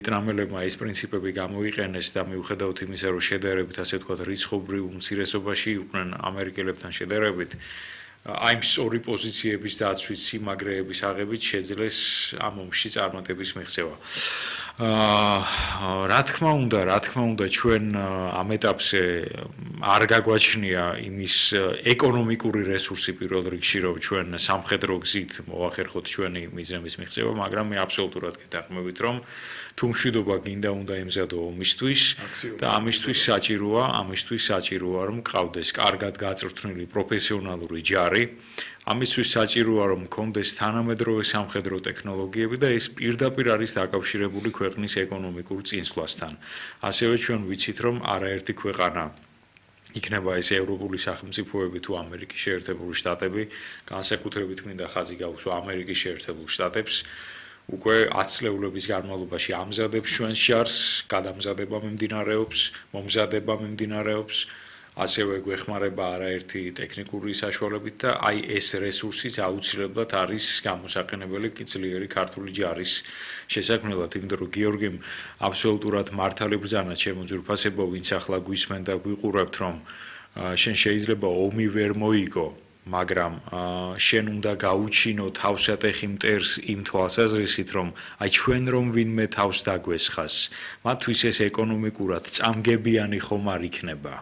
ტრამელებმა ეს პრინციპები გამოიყენეს და მიუხედავად იმისა, რომ შედარებით ასე ვთქვათ რიცხობრივ უმცირესობაში იყვნენ ამერიკელებთან შედარებით, აი ამ სწორი პოზიციების დაცვით, სიმაგრეების აღებით შეძლეს ამ ომში წარმატების მიღწევა. რა თქმა უნდა, ჩვენ ამ ეტაპზე არ გაგვაჩნია იმის ეკონომიკური რესურსი პირველ რიგში, რომ ჩვენ სამხედრო გზით მოვახერხოთ ჩვენი მიზნების მიღწევა, მაგრამ მე აბსოლუტურად გეთანხმებით, რომ თუ მშვიდობა გინდა უნდა ემზადო ომისთვის და ამისთვის საჭიროა, რომ გყავდეს კარგად გაწვრთნილი პროფესიონალური ჯარი, ამისთვის საჭიროა, რომ მქონდეს თანამედროვე სამხედრო ტექნოლოგიები და ეს პირდაპირ არის დაკავშირებული ქვეყნის ეკონომიკურ წინსვლასთან. ასევე ჩვენ ვიცით, რომ არაერთი ქვეყანა იქნება ეს ევროპული სახელმწიფოები თუ ამერიკის შეერთებული შტატები, განსაკუთრებით მინდა ხაზი გავუსვა ამერიკის შეერთებულ შტატებს, უკვე 10 წლეულების განმავლობაში ამზადებს ჩვენს ჯარს, გადამზადება მიმდინარეობს, ასევე გვეხმარება არაერთი ტექნიკური საშუალებით და აი ეს რესურსიც აუცილებლად არის გამოსაყენებელი ძლიერი ქართული ჯარის შესაქმნელად, იმიტომ რომ გიორგიმ აბსოლუტურად მართალი ბრძანა ჩემო ძვირფასებო, ვინც ახლა გვისმენ და გვიყურებთ, რომ შენ შეიძლება ომი ვერ მოიგო, მაგრამ შენ უნდა გაუჩინო თავსატეხი მტერს იმ თვალსაზრისით, რომ აი ჩვენ რომ ვინმე თავს დაგვესხას, მათთვის ეს ეკონომიკურად წამგებიანი ხომ არ იქნება.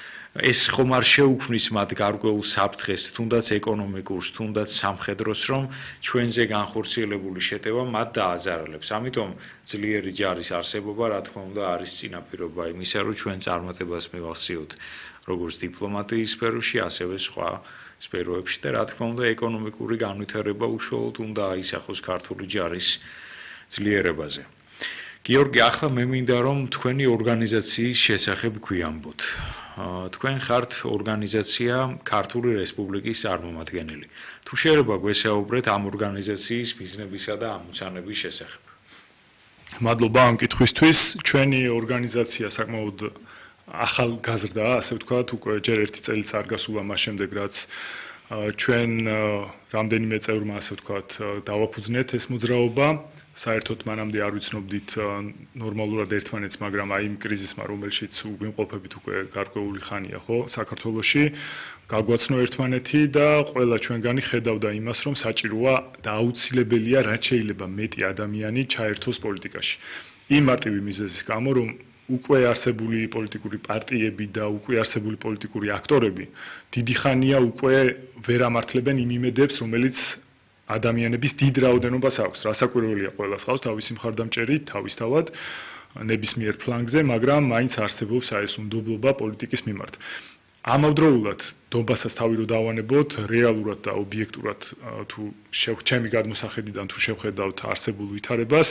ეს ხომ არ შეუქმნის მათ გარკვეულ საფრთხეს, თუნდაც ეკონომიკურს, თუნდაც სამხედროს, რომ ჩვენზე განხორციელებული შეტევა მათ დააზარალებს. ამიტომ ძლიერი ჯარის არსებობა, რა თქმა უნდა, არის წინაპირობა იმისა, რომ ჩვენ წარმატებას მივახციოთ როგორც დიპლომატიის სფეროში, ასევე სხვა სფეროებში და რა თქმა უნდა, ეკონომიკური განვითარება უშუალოდ უნდა აისახოს ქართული ჯარის ძლიერებაზე. გიორგი, ახლა მე მინდა რომ თქვენი ორგანიზაციის შესახებ გვიამბოთ. თქვენ ხართ ორგანიზაცია ქართული რესპუბლიკის წარმომადგენელი. თუ შეიძლება გვესაუბრეთ ამ ორგანიზაციის მიზნებისა და ამოცანების შესახებ. მადლობა ამ კითხვისთვის. ჩვენი ორგანიზაცია საკმაოდ ახალგაზრდა, ასე ვთქვათ, უკვე ჯერ ერთი წელიც არ გასულა მას შემდეგ, რაც ჩვენ რამდენიმე წევრმა, ასე ვთქვათ, დავაფუძნეთ ეს მოძრაობა. საერთოდ მანამდე არ ვიცნობდით ნორმალურად ერთმანეთს, მაგრამ აი იმ კრიზისმა, რომელშიც ვიმყოფებით უკვე გარკვეული ხანია, ხო, საქართველოში, გაგვაცნო ერთმანეთი და ყველა ჩვენგანი ხედავდა იმას, რომ საჭიროა და აუცილებელია, რაც შეიძლება მეტი ადამიანი ჩაერთოს პოლიტიკაში. იმ მარტივი მიზეზის გამო, რომ უკვე არსებული პოლიტიკური პარტიები და უკვე არსებული პოლიტიკური აქტორები დიდი ხანია უკვე ვერ ამართლებენ იმ იმედებს, რომელიც ადამიანების დიდ რაოდენობას აქვს. რასაკვირველია, ყველას ყავს თავისი მხარდამჭერი, თავისთავად ნებისმიერ ფლანგზე, მაგრამ მაინც არსებობს აი ეს უნდობლობა პოლიტიკის მიმართ. ამავდროულად დონბასას თავი რო დავანებოთ, რეალურად და ობიექტურად თუ ჩემი გადმოსახედიდან თუ შევხედავთ არსებულ ვითარებას,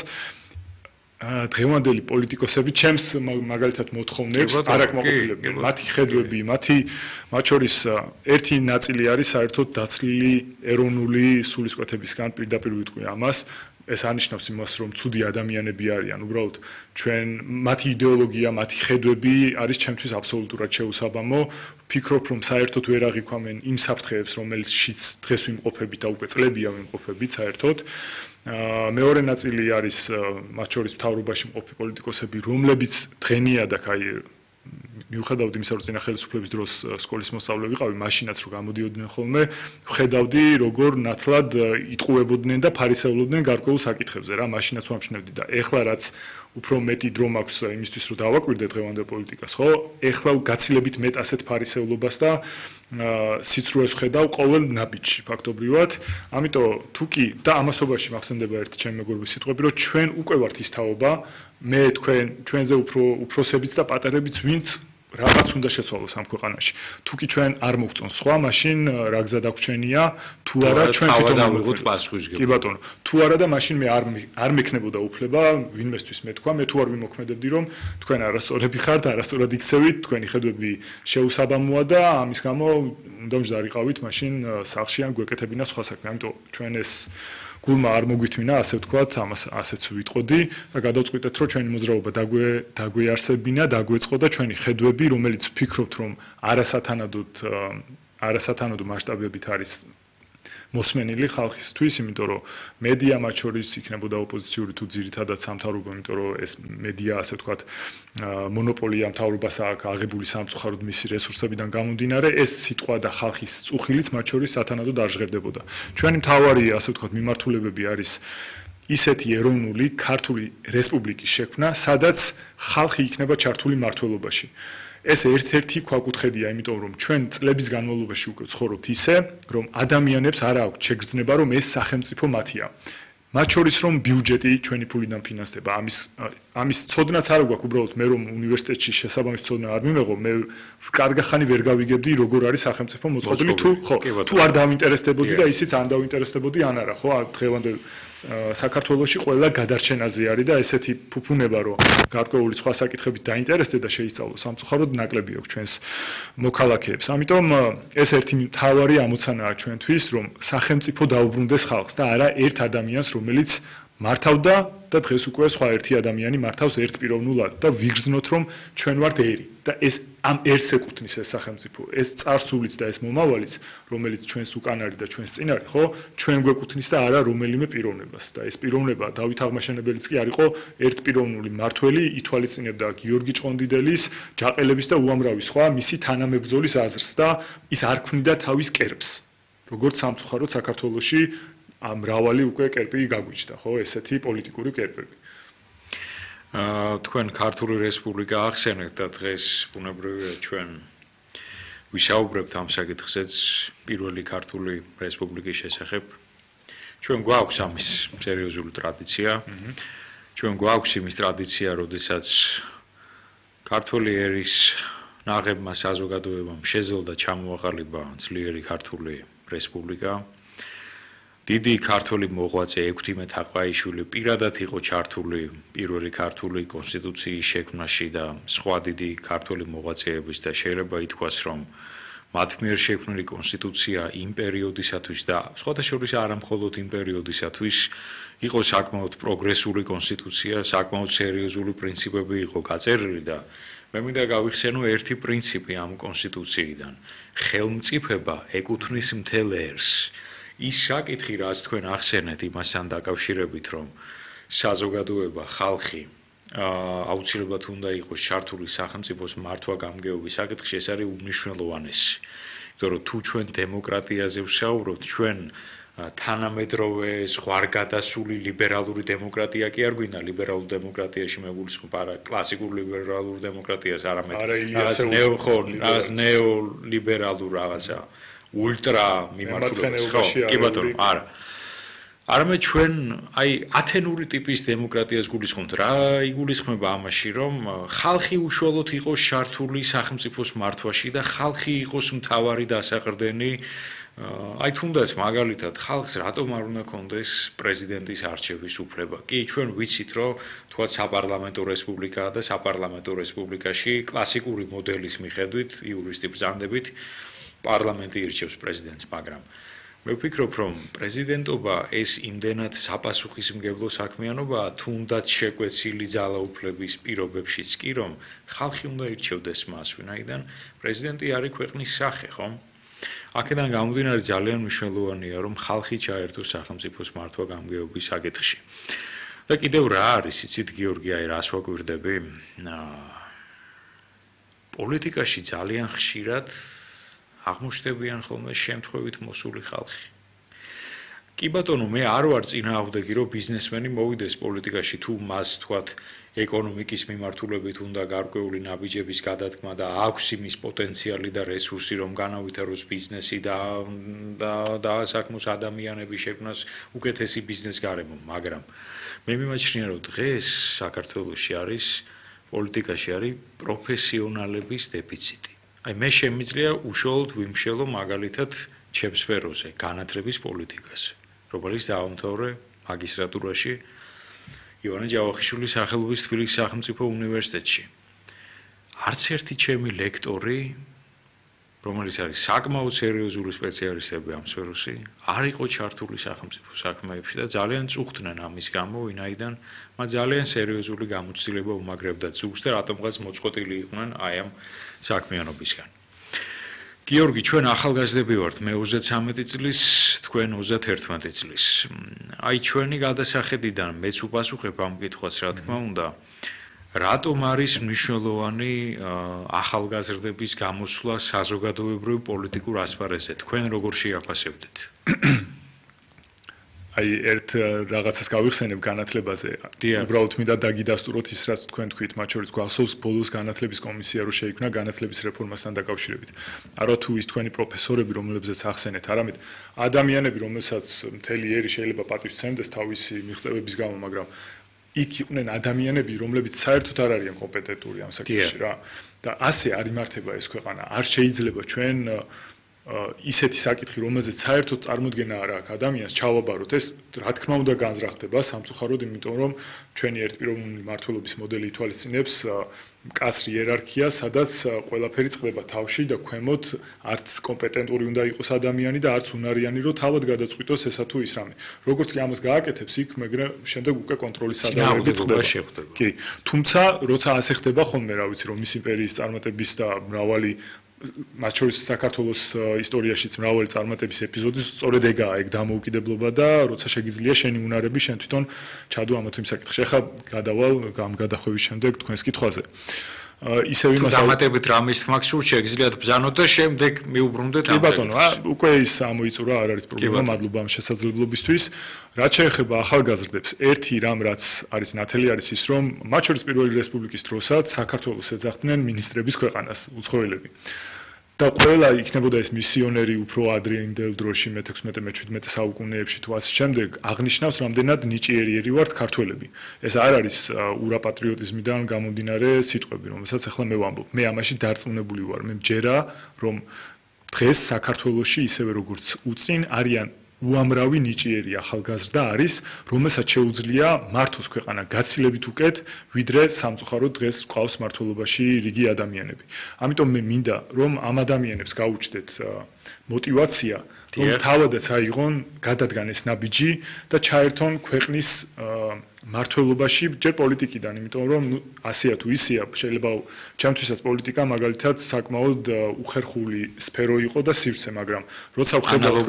დღევანდელი პოლიტიკოსები ჩემს მაგალითად მოთხოვნებს არ აკმაყოფილებენ. მათი ხედვები, მათ შორის ერთი ნაწილი არის საერთოდ დაცლილი ეროვნული სულისკვეთებისგან, პირდაპირ ვიტყვი ამას. ეს ანიშნავს იმას, რომ ცუდი ადამიანები არიან, უბრალოდ მათი იდეოლოგია, მათი ხედვები არის ჩემთვის აბსოლუტურად შეუსაბამო. ვფიქრობ, რომ საერთოდ ვერ აღიქვამენ იმ საფრთხეებს, რომელშიც დღეს ვიმყოფებით და უკვე წლებია ვიმყოფებით საერთოდ. მეორე ნაწილი არის მათ შორის მთავრობაში მყოფი პოლიტიკოსები, რომლებიც დღენიადაკ აი მიუხედავად იმისა, რომ წინა ხელისუფლების დროს სკოლის მოსწავლე ვიყავი, მაშინაც რო გამოდიოდნენ ხოლმე, ვხედავდი, როგორ ნათლად იტყუებოდნენ და ფარისევლობდნენ გარკვეულ საკითხებზე რა, მაშინაც ვამჩნევდი და ეხლა რაც უფრო მეტი დრო მაქვს იმისთვის, რომ დავაკვირდე დღევანდელ პოლიტიკას, ხო? ეხლა გაცილებით მეტ ასეთ ფარისევლობას და სიცრუეს ვხედავ ყოველ ნაბიჯში ფაქტობრივად. ამიტომ თუ კი და ამასობაში მახსენდება ერთი ჩემი მეგობრების სიტყვები, რომ ჩვენ უკვე ვართ ის თაობა, მე ჩვენზე უფროსებიც და პატარებიც ვინც რაღაც უნდა შეცვალოს ამ ქვეყანაში. თუ კი ჩვენ არ მოგწონს სხვა, მაშინ რა გზა დაგვრჩენია, თუ არა ჩვენ თვითონ დავიღოთ პასუხისგებლობა. კი ბატონო, თუ არა და მაშინ მე არ მექნებოდა უფლება ვინმესთვის მე თქვა, მე თუ არ ვიმოქმედებდი, რომ თქვენ არასწორები ხართ, არასწორად იქცევით, თქვენი ხედვები შეუსაბამოა და ამის გამო უნდა მჯდარიყავით მაშინ სახლში ან გვეკეთებინა სხვა საქმე. ამიტომ ჩვენ ეს გულმა არ მოგვითმინა, ასე ვთქვათ, ამას ასეც ვიტყოდი და გადავწყვიტეთ, რომ ჩვენი მოძრაობა დაგვეარსებინა, დაგვეწყო და ჩვენი ხედვები, რომელიც ვფიქრობთ, რომ არასათანადო მასშტაბებით არის მოსმენილი ხალხისთვის, იმიტომ რომ მედია მათ შორის იქნებოდა ოპოზიციური თუ ძირითადად სამთავრობო, იმიტომ რომ ეს მედია ასე ვთქვათ მონოპოლია მთავრობას აქვს აღებული სამწუხაროდ მისი რესურსებიდან გამომდინარე, ეს სიტყვა და ხალხის წუხილიც მათ შორის სათანადოდ არ ჟღერდებოდა. ჩვენი მთავარი ასე ვთქვათ მიმართულებები არის ისეთი ეროვნული ქართული რესპუბლიკის შექმნა, სადაც ხალხი იქნება ჩართული მმართველობაში. ეს ერთ-ერთი ქვაკუთხედია, იმიტომ რომ ჩვენ წლების განმავლობაში უკვე ვცხოვრობთ ისე, რომ ადამიანებს არ აქვს შეგრძნება, რომ ეს სახელმწიფო მათია. მათ შორის რომ ბიუჯეტი ჩვენი ფულიდან ფინანსდება. ამის ცოდნაც არ გვაქვს, უბრალოდ მე რომ უნივერსიტეტში შესაბამის ცოდნა არ მიმეღო, მე კარგახანი ვერ გავიგებდი, როგორ არის სახელმწიფო მოწყობილი თუ არ დავინტერესდებოდი და ისიც არ დავინტერესდებოდი ან არა, ხო? დღევანდელ საქართველოში ყველა გადარჩენაზე არის და ესეთი ფუფუნება, რომ გარკვეული სხვა საკითხებით დაინტერესდე და შეისწავლო, სამწუხაროდ ნაკლები აქვს ჩვენს მოქალაქეებს. ამიტომ ეს ერთი მთავარი ამოცანაა ჩვენთვის, რომ სახელმწიფო დაუბრუნდეს ხალხს და არა ერთ ადამიანს, რომელიც მართავდა და დღეს უკვე სხვა ერთი ადამიანი მართავს ერთპიროვნულად და ვიგრძნოთ რომ ჩვენ ვართ ერი და ეს ამ ერთს ეკუთვნის ეს სახელმწიფო ეს წარსულიც და ეს მომავალიც რომელიც ჩვენს უკან არის და ჩვენს წინ არის ხო ჩვენ გვეკუთვნის და არა რომელიმე პიროვნებას და ეს პიროვნება დავით აღმაშენებელიც კი არ იყო ერთპიროვნული მართველი ითვალისწინებდა გიორგი ჭყონდიდელის ჯაყელების და უამრავი სხვა მისი თანამებრძოლის აზრს და ის არ ქმნიდა თავის კერპს როგორც სამწუხაროდ საქართველოში მრავალი უკვე კერპი გაგვიჩნდა, ხო, ესეთი პოლიტიკური კერპები. თქვენ ქართული რესპუბლიკა ახსენეთ და დღეს ბუნებრივია ჩვენ ვისაუბრებთ ამ საკითხზეც პირველი ქართული რესპუბლიკის შესახებ. ჩვენ გვაქვს ამის სერიოზული ტრადიცია. ჩვენ გვაქვს იმის ტრადიცია, როდესაც ქართული ერის ნაღებმა საზოგადოებამ შეძლო ჩამოაყალიბა ძლიერი ქართული რესპუბლიკა. დიდი ქართული მოღვაწე ექვთიმე თაყაიშვილი პირადად იყო ჩართული პირველი ქართული კონსტიტუციის შექმნაში და სხვა დიდი ქართული მოღვაწეების და შეიძლება ითქვას, რომ მათ მიერ შექმნილი კონსტიტუცია იმ პერიოდისათვის და სხვათა შორის არა მხოლოდ იმ პერიოდისათვის იყო საკმაოდ პროგრესული კონსტიტუცია, საკმაოდ სერიოზული პრინციპები იყო გაწერილი და მე მინდა გავიხსენო ერთი პრინციპი ამ კონსტიტუციიდან. ხელმწიფება ეკუთვნის მთელ ერს. ის საკითხი, რაც თქვენ ახსენეთ იმასთან დაკავშირებით, რომ საზოგადოება, ხალხი აუცილებლად უნდა იყოს ჩართული სახელმწიფოს მართვა-გამგეობის საკითხში, ეს არის უმნიშვნელოვანესი. იმიტომ რომ თუ ჩვენ დემოკრატიაზე ვსაუბრობთ, ჩვენ თანამედროვე ზღვარგადასული ლიბერალური დემოკრატია კი არ გვინდა ლიბერალურ დემოკრატიაში მეგულისხმობ არა კლასიკურ ლიბერალურ დემოკრატიას, არამედ რაღაც ნეოლიბერალურ რაღაცა ულტრა მიმართულებას ხო კი ბატონო არა არამედ ჩვენ აი ათენური ტიპის დემოკრატიას გულისხმობთ რა იგულისხმება ამაში რომ ხალხი უშუალოდ იყოს ჩართული სახელმწიფოს მართვაში და ხალხი იყოს მთავარი დასაყრდენი აი თუნდაც მაგალითად ხალხს რატომ არ უნდა კონდეს პრეზიდენტის არჩევის უფლება კი ჩვენ ვიცით რომ თქვათ საპარლამენტო რესპუბლიკაა და საპარლამენტო რესპუბლიკაში კლასიკური მოდელის მიხედვით იურისტი ბრძანდებით პარლამენტი ირჩევს პრეზიდენტს, მაგრამ მე ვფიქრობ, რომ პრეზიდენტობა ეს იმდენად საპასუხისმგებლო საქმიანობაა, თუნდაც შეკვეცილი ძალაუფლების პირობებშიც კი, რომ ხალხი უნდა ირჩევდეს მას, ვინაიდან პრეზიდენტი არის ქვეყნის სახე, ხო? აქედან გამომდინარე ძალიან მნიშვნელოვანია, რომ ხალხი ჩაერთოს სახელმწიფოს მართვა-გამგეობის საკითხში. და კიდევ რა არის, იცით გიორგი, აი რას ვაკვირდები? პოლიტიკაში ძალიან ხშირად აღმოჩნდებიან ხოლმე შემთხვევით მოსული ხალხი. კი ბატონო, მე არ ვარ წინააღმდეგი, რომ ბიზნესმენი მოვიდეს პოლიტიკაში თუ მას თქვათ ეკონომიკის მიმართულებით უნდა გარკვეული ნაბიჯების გადადგმა და აქვს იმის პოტენციალი და რესურსი, რომ განავითაროს ბიზნესი და საქმოს ადამიანების შექმნას უკეთესი ბიზნეს გარემო, მაგრამ მე მიმაჩნია, რომ დღეს საქართველოში არის პოლიტიკაში არის პროფესიონალების დეფიციტი. აი მე შემიძლია უშუალოდ ვიმშელო მაგალითად ჩემს სფეროზე განათლების პოლიტიკაზე, რომელიც დაამთავრე მაგისტრატურაში ივანე ჯავახიშვილის სახელობის თბილისის სახელმწიფო უნივერსიტეტში. არც ერთი ჩემი ლექტორი, რომელიც არის საკმაოდ სერიოზული სპეციალისტები ამ სფეროში, არ იყო ჩართული სახელმწიფო საქმეებში და ძალიან წუხდნენ ამის გამო, ვინაიდან მათ ძალიან სერიოზული გამოცდილება უმაგრებდა ზურგს და რატომღაც მოწყვეტილი იყვნენ აი ამ საქმიანობისგან. გიორგი, ჩვენ ახალგაზრდები ვართ, მე 33 წლის, თქვენ 31 წლის. აი ჩვენი გადასახედიდან მეც უპასუხებ ამ კითხვას, რა თქმა უნდა. რატომ არის მნიშვნელოვანი ახალგაზრდების გამოსვლა საზოგადოებრივ პოლიტიკურ ასპარეზზე? თქვენ როგორ შეაფასებდით? აი ერთ რაღაცას გავიხსენებ განათლებაზე. უბრალოდ მინდა დაგიდასტუროთ ის, რაც თქვენ თქვით, მათ შორის გვახსოვს ბოლოს განათლების კომისია რო შეიქმნა განათლების რეფორმასთან დაკავშირებით. არა თუ ის თქვენი პროფესორები, რომლებზეც ახსენეთ, არამედ ადამიანები, რომელსაც მთელი ერი შეიძლება პატივს სცემდეს თავისი მიღწევების გამო, მაგრამ იქ იყვნენ ადამიანები, რომლებიც საერთოდ არ არიან კომპეტენტური ამ საკითხში რა. და ასე არ იმართება ეს ქვეყანა. არ შეიძლება ჩვენ ისეთი საკითხი, რომელზეც საერთოდ წარმოდგენა არ აქვს ადამიანს, ჩავაბაროთ ეს, რა თქმა უნდა, განზრახდება სამწუხაროდ, იმიტომ რომ ჩვენი ერთპიროვნული მმართველობის მოდელი ითვალისწინებს მკაცრ იერარქიას, სადაც ყველაფერი წყდება თავში და ქვემოთ არც კომპეტენტური უნდა იყოს ადამიანი და არც უნარიანი, რომ თავად გადაწყვიტოს ესა თუ ის რამე. როგორც კი ამას გააკეთებს, იქ მაგრამ შემდეგ უკვე კონტროლის სადავეები წყდება. კი, თუმცა როცა ასე ხდება ხოლმე, რა ვიცი, რომ ის იმპერიის წარმატების და მრავალი მათ შორის საქართველოს ისტორიაშიც მრავალი წარმატების ეპიზოდი სწორედ ეგაა, ეგ დამოუკიდებლობა და როცა შეგიძლია შენი უნარები შენ თვითონ ჩადო ამა თუ იმ საკითხში. ახლა გადავალ ამ გადახვევის შემდეგ თქვენს კითხვაზე. ისევ იმას დამატებით რამის თმაქს სულ შეგიძლიათ ბრძანოთ და შემდეგ მიუბრუნდეთ ამ. კი ბატონო, უკვე ის ამოიწურა, არ არის პრობლემა, მადლობა ამ შესაძლებლობისთვის. რაც შეეხება ახალგაზრდებს, ერთი რამ რაც არის ნათელი არის ის, რომ მათ შორის პირველი რესპუბლიკის დროსაც საქართველოს ეძახდნენ მინისტრების ქვეყანას, უცხოელები. და ყველა იქნებოდა ეს მისიონერი უფრო ადრინდელ დროში მე-16-მე-17 საუკუნეებში თუ ასე შემდეგ აღნიშნავს რამდენად ნიჭიერიერი ვართ ქართველები. ეს არ არის ურაპატრიოტიზმიდან გამომდინარე სიტყვები, რომელსაც ახლა მე ვამბობ. მე ამაში დარწმუნებული ვარ. მე მჯერა, რომ დღეს საქართველოში ისევე როგორც უწინ არიან უამრავი ნიჭიერი ახალგაზრდა არის, რომელსაც შეუძლია მართოს ქვეყანა გაცილებით უკეთ, ვიდრე სამწუხაროდ დღეს ყავს მართლობაში რიგი ადამიანები. ამიტომ მე მინდა, რომ ამ ადამიანებს გაუჩნდეთ мотивация, რომ თავადაც აიღონ, გადადგან ეს ნაბიჯი და ჩაერთონ ქვეყნის მართლობაში, ჯერ პოლიტიკიდან, იმიტომ რომ ასეა თუ ისეა, შეიძლება ჩემთვისაც პოლიტიკა მაგალითად საკმაოდ უხერხული სფერო იყო და სივრცე, მაგრამ როცა ვხედავთ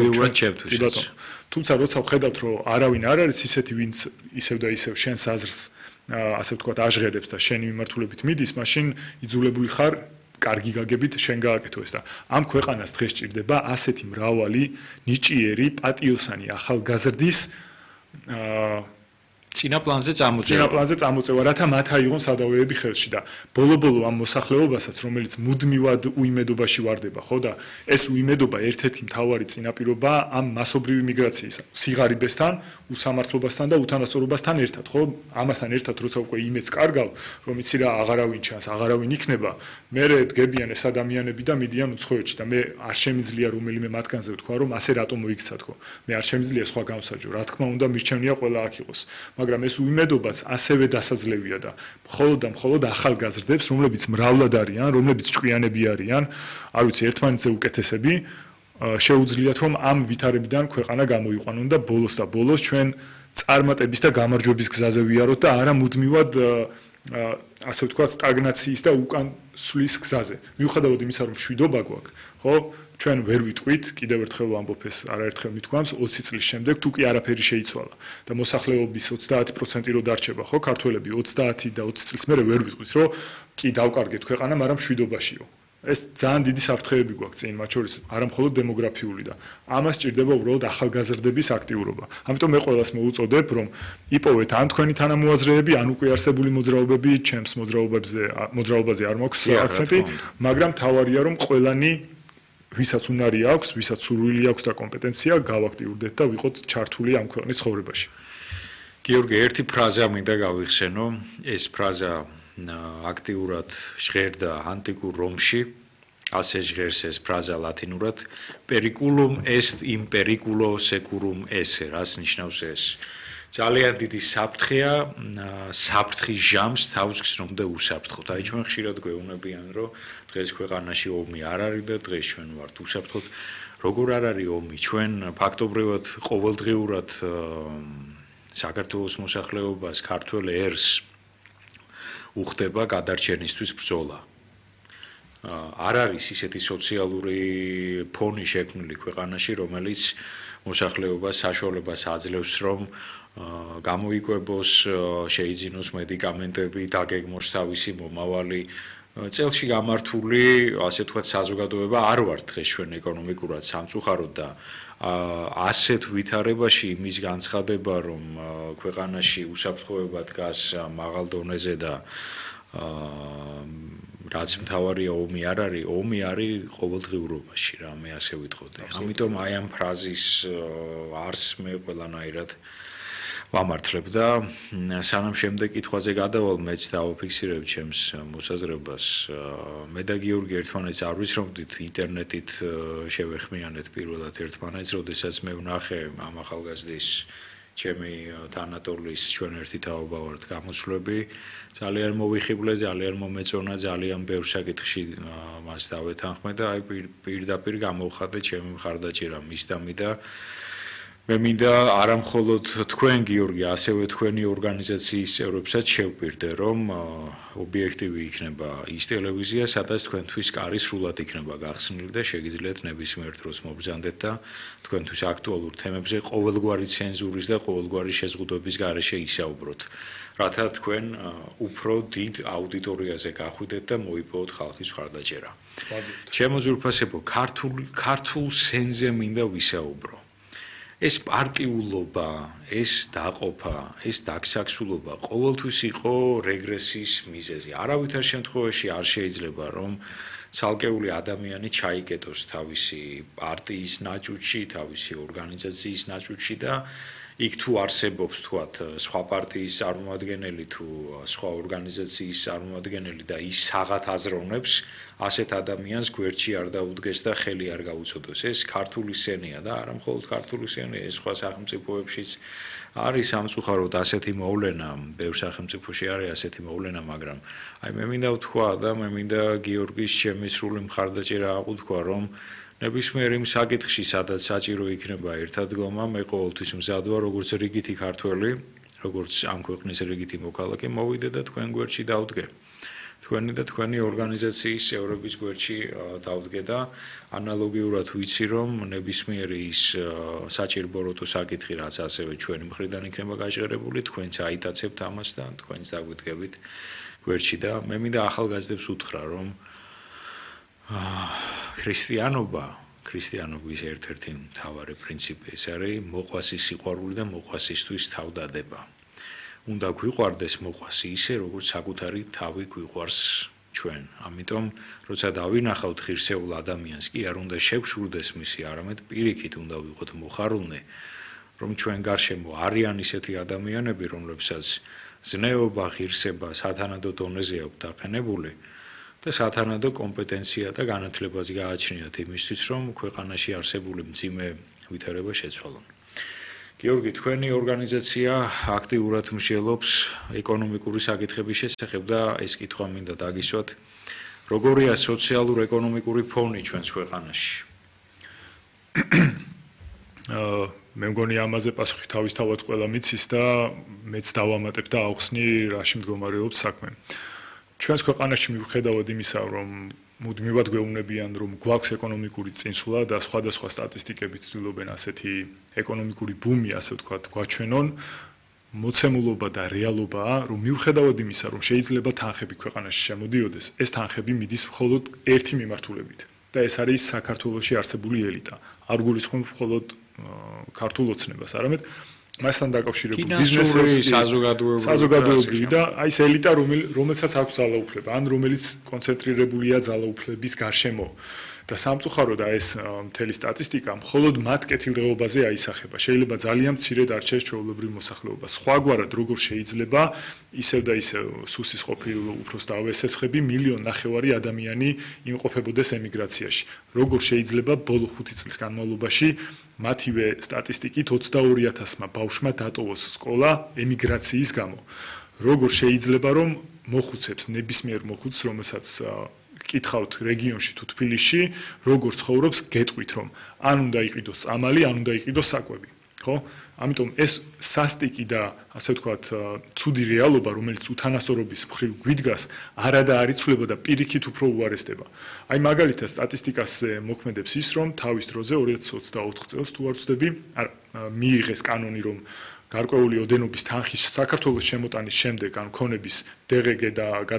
თუმცა როცა ვხედავთ, რომ არავინ არ არის ისეთი, ვინც ისევ და ისევ შენს აზრს, ასე ვთქვათ, აჟღერებს და შენი მიმართულებით მიდის, მაშინ იძულებული ხარ კარგი გაგებით შენ გააკეთო ეს და ამ ქვეყანას დღეს ჭირდება ასეთი მრავალი ნიჭიერი პატიოსანი ახალგაზრდის წინა პლანზე წამოწევა, რათა მათ აიღონ სადავეები ხელში და ბოლო-ბოლო ამ მოსახლეობასაც, რომელიც მუდმივად უიმედობაში ვარდება, ხო და ეს უიმედობა ერთ-ერთი მთავარი წინაპირობა ამ მასობრივი მიგრაციისა, სიღარიბესთან, უსამართლობასთან და უთანასწორობასთან ერთად, ხო? ამასთან ერთად, როცა უკვე იმედს კარგავ, რომ იცი რა აღარავინ ჩანს, აღარავინ იქნება, მერე დგებიან ეს ადამიანები და მიდიან უცხოეთში და მე არ შემიძლია რომელიმე მათგანზე ვთქვა, რომ ასე რატომ მოიქცა თქო. მე არ შემიძლია სხვა განსაჯო, რა თქმა უნდა, მირჩევნია ყველა აქ იყოს. მაგრამ ეს უიმედობაც ასევე დასაძლევია და მხოლოდ და მხოლოდ ახალგაზრდებს, რომლებიც მრავლად არიან, რომლებიც ჭკვიანები არიან, არ ვიცი, ერთმანეთზე უკეთესები, შეუძლიათ რომ ამ ვითარებიდან ქვეყანა გამოიყვანონ და ბოლოს და ბოლოს ჩვენ წარმატების და გამარჯვების გზაზე ვიაროთ და არა მუდმივად ასე ვთქვათ სტაგნაციის და უკან სვლის გზაზე. მიუხედავად იმისა, რომ მშვიდობა გვაქვს, ხო? ჩვენ ვერ ვიტყვით, კიდევ ერთხელ ვამბობ ეს არაერთხელ მithქვამს 20 წლის შემდეგ თუ კი არაფერი შეიცვალა და მოსახლეობის 30% რო დარჩება, ხო, ქართველები 30 და 20 წლის მერე ვერ ვიტყვით, რომ კი დავკარგეთ ქვეყანა, მაგრამ მშვიდობაშიო. ეს ძალიან დიდი საფრთხეები გვაქვს წინ, მათ შორის არა მხოლოდ დემოგრაფიული და ამას ჭირდება უბრალოდ ახალგაზრდების აქტიურობა. ამიტომ მე ყველას მოუწოდებ, რომ იპოვეთ ან თქვენი თანამოაზრეები, ან უკვე არსებული მოძრაობები, ჩემს მოძრაობაზე არ მაქვს აქცენტი, მაგრამ თავარია რომ ყველანი ვისაც უნარი აქვს, ვისაც სურვილი აქვს და კომპეტენცია, გავაქტიურდეთ და ვიყოთ ჩართული ამ ქვეყნის ცხოვრებაში. გიორგი, ერთი ფრაზა მინდა გავიხსენო, ეს ფრაზა აქტიურად ჟღერდა ანტიკურ რომში, ასე ჟღერს ეს ფრაზა ლათინურად, periculum est in periculo securum esse, რას ნიშნავს ეს? ძალიან დიდი საფრთხეა, საფრთხის ჟამს თავს გსრომ და უსაფრთხოდ. აი ჩვენ ხშირად გვეუბნებიან, რომ დღეს ქვეყანაში ომი არ არის და დღეს ჩვენ ვართ უსაფრთხოდ. როგორ არ არის ომი? ჩვენ ფაქტობრივად ყოველდღიურად საქართველოს მოსახლეობას, ქართველ ერს უხდება გადარჩენისთვის ბრძოლა. არ არის ისეთი სოციალური ფონი შექმნილი ქვეყანაში, რომელიც მოსახლეობას საშუალებას აძლევს, რომ გამოიკვებოს, შეიძინოს მედიკამენტები, დაგეგმოს თავისი მომავალი. წელში გამართული, ასე ვთქვათ, საზოგადოება არ ვარ დღეს ჩვენ ეკონომიკურად სამწუხაროდ და ასეთ ვითარებაში იმის განცხადება, რომ ქვეყანაში უსაფრთხოება დგას მაღალ დონეზე და რაც მთავარია ომი არ არის, ომი არის ყოველდღიურობაში რა, მე ასე ვიტყოდი. ამიტომ აი ამ ფრაზის არს მე ყველანაირად ვამართლებ და სანამ შემდეგ კითხვაზე გადავალ, მეც დავაფიქსირებ ჩემს მოსაზრებას. მე და გიორგი ერთმანეთს არ ვისრომდით ინტერნეტით შევეხმიანეთ პირველად ერთმანეთს, როდესაც მე ვნახე ამ ახალგაზრდის ჩემი თანატოლის ჩვენ ერთი თაობა ვართ გამოსვლები, ძალიან მოვიხიბლე, ძალიან მომეწონა, ძალიან ბევრ საკითხში მას დავეთანხმე და აი პირდაპირ გამოვხადე ჩემი მხარდაჭერა მისდამი და მე მინდა არა მხოლოდ თქვენ გიორგი, ასევე თქვენი ორგანიზაციის წევრებსაც შევპირდე, რომ ობიექტივი იქნება ის ტელევიზია, სადაც თქვენთვის კარი სრულად იქნება გახსნილი და შეგიძლიათ ნებისმიერ დროს მობრძანდეთ და თქვენთვის აქტუალურ თემებზე ყოველგვარი ცენზურის და ყოველგვარი შეზღუდვების გარეშე ისაუბროთ, რათა თქვენ უფრო დიდ აუდიტორიაზე გახვიდეთ და მოიპოვოთ ხალხის მხარდაჭერა. ჩემო ძვირფასებო, ქართულ სენზე მინდა ვისაუბრო. ეს პარტიულობა, ეს დაყოფა, ეს დაგსაქსულობა ყოველთვის იყო რეგრესიის მიზეზი. არავითარ შემთხვევაში არ შეიძლება რომ ცალკეული ადამიანი ჩაიკეტოს თავისი პარტიის ნაჭუჭში, თავისი ორგანიზაციის ნაჭუჭში და იქ თუ არსებობს თქვათ სხვა პარტიის წარმომადგენელი თუ სხვა ორგანიზაციის წარმომადგენელი და ის საღათ აზროვნებს, ასეთ ადამიანს გვერდში არ დაუდგეს და ხელი არ გაუწოდოს. ეს ქართული სენია და არა მხოლოდ ქართული სენია, ეს სხვა სახელმწიფოებშიც არის სამწუხაროდ ასეთი მოვლენა, ბევრ სახელმწიფოში არის ასეთი მოვლენა, მაგრამ აი მე მინდა ვთქვა და მე მინდა გიორგის ჩემი სრული მხარდაჭერა აღვთქვა, რომ ნებისმიერ იმ საკითხში, სადაც საჭირო იქნება ერთადგომა, მე ყოველთვის მზად ვარ, როგორც რიგითი ქართველი, როგორც ამ ქვეყნის რიგითი მოქალაქე, მოვიდე და თქვენ გვერდში დავდგე. თქვენი და თქვენი ორგანიზაციის წევრების გვერდში დავდგე და ანალოგიურად ვიცი, რომ ნებისმიერი ის საჭიროებო საკითხი, რაც ასევე ჩვენი მხრიდან იქნება გაჟღერებული, თქვენც აიტაცებთ ამას და თქვენც დაგვიდგებით გვერდში და მე მინდა ახალგაზრდებს უთხრა, რომ ქრისტიანობის ერთ-ერთი მთავარი პრინციპი ეს არის მოყვასის სიყვარული და მოყვასისთვის თავდადება. უნდა გვიყვარდეს მოყვასი ისე, როგორც საკუთარი თავი გვიყვარს ჩვენ. ამიტომ, როცა დავინახავთ ღირსეულ ადამიანს, კი არ უნდა შევშურდეს მისი, არამედ პირიქით უნდა ვიყოთ მოხარულნი, რომ ჩვენ გარშემო არიან ისეთი ადამიანები, რომლებსაც ზნეობა, ღირსება სათანადო დონეზე აქვთ დაყენებული და სათანადო კომპეტენცია და განათლებაც გააჩნიათ იმისთვის, რომ ქვეყანაში არსებული მძიმე ვითარება შეცვალონ. გიორგი, თქვენი ორგანიზაცია აქტიურად მსჯელობს ეკონომიკური საკითხების შესახებ და ეს კითხვა მინდა დაგისვათ. როგორია სოციალურ-ეკონომიკური ფონი ჩვენს ქვეყანაში? მე მგონი ამაზე პასუხი თავისთავად ყველა მიცის და მეც დავამატებ და ავხსნი რაში მდგომარეობს საქმე. ჩვენს ქვეყანაში მიუხედავად იმისა, რომ მუდმივად გვეუბნებიან, რომ გვაქვს ეკონომიკური წინსვლა და სხვადასხვა სტატისტიკები ცდილობენ ასეთი ეკონომიკური ბუმი, ასე ვთქვათ, გვაჩვენონ, მოცემულობა და რეალობაა, რომ მიუხედავად იმისა, რომ შეიძლება თანხები ქვეყანაში შემოდიოდეს, ეს თანხები მიდის მხოლოდ ერთი მიმართულებით და ეს არის საქართველოში არსებული ელიტა. არ გულისხმობ მხოლოდ ქართულ ოცნებას, არამედ მასთან დაკავშირებული ბიზნესები, საზოგადოებრივი და აი ეს ელიტა, რომელსაც აქვს ძალაუფლება, ან რომელიც კონცენტრირებულია ძალაუფლების გარშემო. და სამწუხაროდ ეს მთელი სტატისტიკა მხოლოდ მათ კეთილდღეობაზე აისახება. შეიძლება ძალიან მცირედ არჩეს ჩვეულებრივ მოსახლეობას. სხვაგვარად როგორ შეიძლება ისევ და ისევ სუსის ყოფილ უფროსთა ავესესხები 1,5 მილიონი ადამიანი იმყოფებოდეს ემიგრაციაში. როგორ შეიძლება ბოლო 5 წლის განმავლობაში მათივე სტატისტიკით 22,000-მა ბავშვმა დატოვოს სკოლა ემიგრაციის გამო. როგორ შეიძლება რომ მოხუცებს ნებისმიერ მოხუცს, რომელსაც კითხავთ რეგიონში თუ თბილისში, როგორ ცხოვრობს, გეტყვით რომ ან უნდა იყიდოს წამალი, ან უნდა იყიდოს საკვები. ხო? ამიტომ ეს სასტიკი და ასე ვთქვათ, ცუდი რეალობა, რომელიც უთანასწორობის მხრივ გვიდგას, არადა არ იცვლება და პირიქით უფრო უარესდება. აი მაგალითად სტატისტიკას მოქმედებს ის, რომ თავის დროზე 2024 წელს თუ არ ვცდები, მიიღეს კანონი, რომ გარკვეული ოდენობის თანხის საქართველოს შემოტანის შემდეგ ან ქონების DGG და